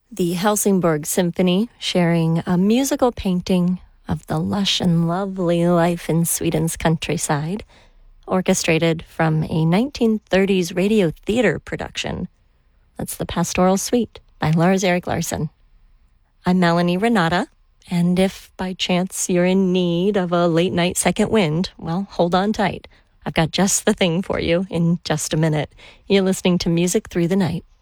The Helsingborg Symphony sharing a musical painting of the lush and lovely life in Sweden's countryside, orchestrated from a 1930s radio theater production. That's the Pastoral Suite by Lars-Erik Larsson. I'm Melanie Renata, and if by chance you're in need of a late-night second wind, well, hold on tight. I've got just the thing for you in just a minute. You're listening to Music Through the Night.